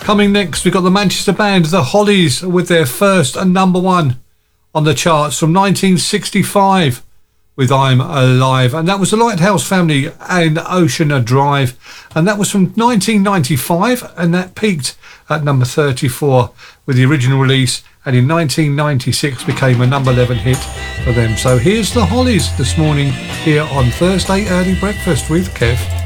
Coming next, we've got the Manchester band, The Hollies, with their first number one on the charts from 1965 with I'm Alive. And that was the Lighthouse Family and Ocean Drive. And that was from 1995, and that peaked at number 34 with the original release, and in 1996 became a number 11 hit for them. So here's The Hollies this morning here on Thursday Early Breakfast with Kev.